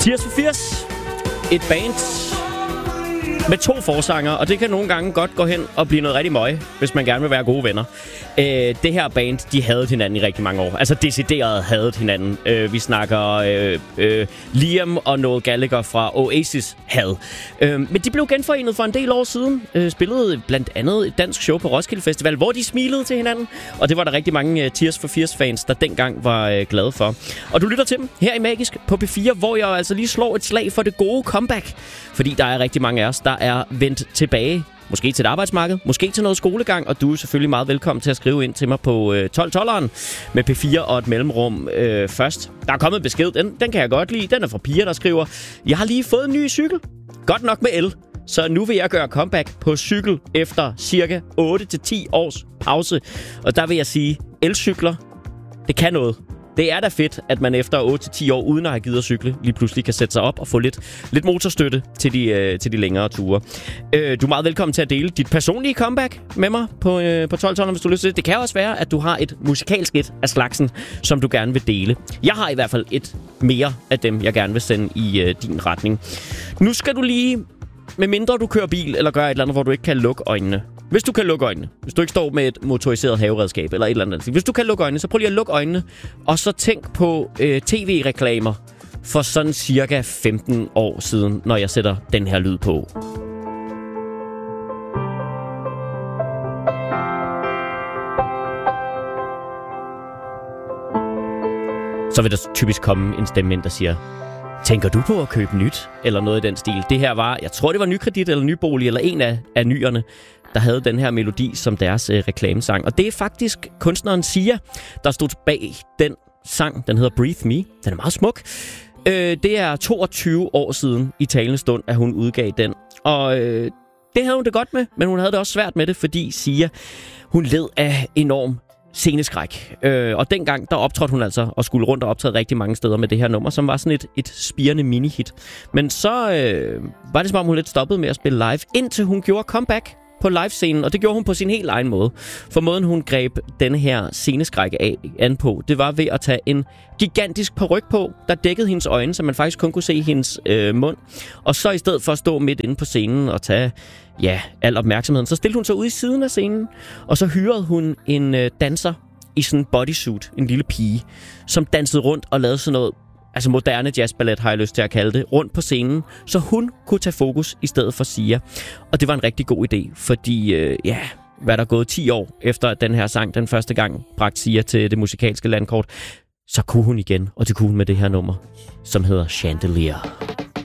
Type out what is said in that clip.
Tears for Fears. Et band med 2 forsanger, og det kan nogle gange godt gå hen og blive noget rigtig møg, hvis man gerne vil være gode venner. Det her band, de havde hinanden i rigtig mange år. Altså decideret havde hinanden. Vi snakker Liam og Noel Gallagher fra Oasis havde. Men de blev genforenet for en del år siden. Spillede blandt andet et dansk show på Roskilde Festival, hvor de smilede til hinanden. Og det var der rigtig mange Tears for Fears fans, der dengang var glade for. Og du lytter til dem her i Magisk på P4, hvor jeg altså lige slår et slag for det gode comeback. Fordi der er rigtig mange af os, der er vendt tilbage. Måske til et arbejdsmarked, måske til noget skolegang, og du er selvfølgelig meget velkommen til at skrive ind til mig på 1212'eren med P4 og et mellemrum først. Der er kommet en besked, den kan jeg godt lide. Den er fra Pia, der skriver: Jeg har lige fået en ny cykel. Godt nok med el. Så nu vil jeg gøre comeback på cykel efter cirka 8-10 års pause. Og der vil jeg sige, elcykler, det kan noget. Det er da fedt, at man efter 8-10 år, uden at have givet at cykle, lige pludselig kan sætte sig op og få lidt motorstøtte til de længere ture. Du er meget velkommen til at dele dit personlige comeback med mig på 12-12, hvis du har lyst til det. Det kan også være, at du har et musikalsk et af slagsen, som du gerne vil dele. Jeg har i hvert fald et mere af dem, jeg gerne vil sende i din retning. Nu skal du lige, medmindre du kører bil eller gør et eller andet, hvor du ikke kan lukke øjnene. Hvis du kan lukke øjnene, hvis du ikke står med et motoriseret haveredskab eller et eller andet. Hvis du kan lukke øjnene, så prøv lige at lukke øjnene, og så tænk på tv-reklamer for sådan cirka 15 år siden, når jeg sætter den her lyd på. Så vil der typisk komme en stemme ind, der siger: Tænker du på at købe nyt? Eller noget i den stil. Det her var, jeg tror det var Nykredit eller Nybolig, eller en af nyerne, der havde den her melodi som deres reklamesang. Og det er faktisk kunstneren Sia, der stod bag den sang. Den hedder Breathe Me. Den er meget smuk. Det er 22 år siden i talende stund, at hun udgav den. Og det havde hun det godt med, men hun havde det også svært med det, fordi Sia, hun led af enorm sceneskræk. Og dengang, der optrådte hun altså og skulle rundt og optræde rigtig mange steder med det her nummer, som var sådan et spirende mini-hit. Men så var det som om, hun lidt stoppede med at spille live, indtil hun gjorde comeback på livescenen, og det gjorde hun på sin helt egen måde. For måden, hun greb denne her sceneskræk an på, det var ved at tage en gigantisk paryk på, der dækkede hendes øjne, så man faktisk kun kunne se hendes mund. Og så i stedet for at stå midt inde på scenen og tage al opmærksomheden, så stillede hun sig ud i siden af scenen, og så hyrede hun en danser i sådan en bodysuit, en lille pige, som dansede rundt og lavede sådan noget, altså moderne jazzballet har jeg lyst til at kalde det, rundt på scenen, så hun kunne tage fokus i stedet for Sia. Og det var en rigtig god idé, fordi hvad der er gået 10 år efter at den her sang den første gang bragte Sia til det musikalske landkort, så kunne hun igen, og det kunne hun med det her nummer, som hedder Chandelier.